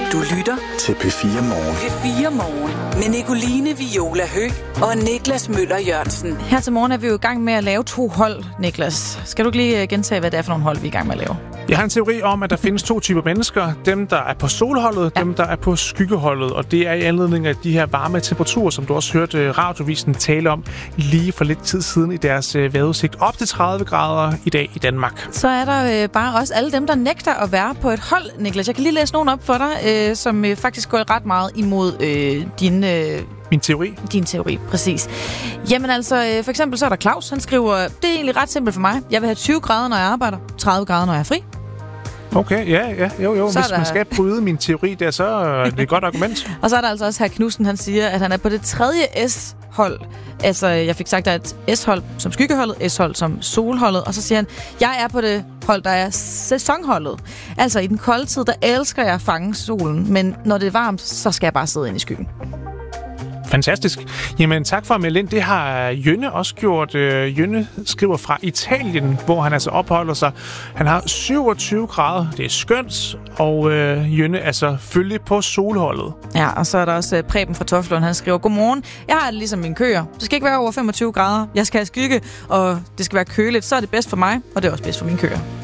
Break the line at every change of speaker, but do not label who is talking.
Du lytter
til P4 Morgen.
P4 Morgen med Nicoline Viola Høgh og Niklas Møller Jørgensen.
Her til morgen er vi jo i gang med at lave 2 hold, Niklas. Skal du ikke lige gentage, hvad det er for nogle hold, vi er i gang med at lave?
Jeg har en teori om, at der findes 2 typer mennesker. Dem, der er på solholdet, dem, der er på skyggeholdet. Og det er i anledning af de her varme temperaturer, som du også hørte Radiovisen tale om lige for lidt tid siden i deres vejrudsigt. Op til 30 grader i dag i Danmark.
Så er der bare også alle dem, der nægter at være på et hold, Niklas. Jeg kan lige læse nogen op for dig, som faktisk går ret meget imod
Min teori?
Din teori, præcis. Jamen altså, for eksempel så er der Claus. Han skriver, det er egentlig ret simpelt for mig. Jeg vil have 20 grader, når jeg arbejder, 30 grader, når jeg er fri.
Okay, jo. Hvis man skal bryde min teori der, så er det et godt argument.
Og så er der altså også her Knudsen, han siger, at han er på det 3. S-hold. Altså, jeg fik sagt, der er et S-hold som skyggeholdet, S-hold som solholdet. Og så siger han, jeg er på det hold, der er sæsonholdet. Altså, i den kolde tid, der elsker jeg at fange solen. Men når det er varmt, så skal jeg bare sidde inde i skyggen.
Fantastisk. Jamen, tak for at melde ind. Det har Jønne også gjort. Jønne skriver fra Italien, hvor han altså opholder sig. Han har 27 grader. Det er skønt. Og Jønne er selvfølgelig på solholdet. Ja,
og så er der også Preben fra Toflund. Han skriver, godmorgen. Jeg har det ligesom mine køer. Det skal ikke være over 25 grader. Jeg skal have skygge, og det skal være køligt. Så er det bedst for mig, og det er også bedst for mine køer.